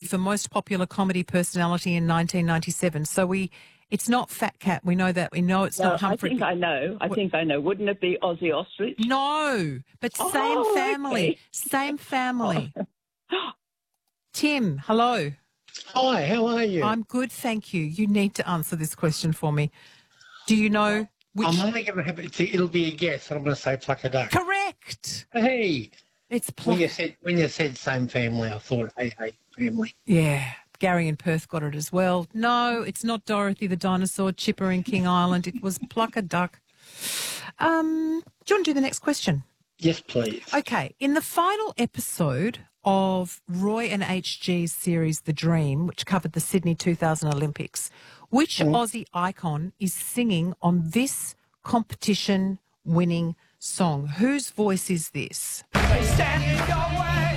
for most popular comedy personality in 1997. So it's not Fat Cat. We know that. We know it's not Humphrey. I think I know. Wouldn't it be Ozzy Ostrich? No, but same family. Okay. Same family. Tim, hello. Hi, how are you? I'm good, thank you. You need to answer this question for me. Do you know which... I'm only going to have it'll be a guess, and I'm going to say Pluck a Duck. Correct. Hey, It's when you said same family, I thought, hey, family. Yeah, Gary in Perth got it as well. No, it's not Dorothy the dinosaur, Chipper in King Island. It was Pluck a Duck. Do you want to do the next question? Yes, please. Okay, in the final episode of Roy and HG's series The Dream, which covered the Sydney 2000 Olympics, which Aussie icon is singing on this competition-winning song? Whose voice is this? They stand in your way.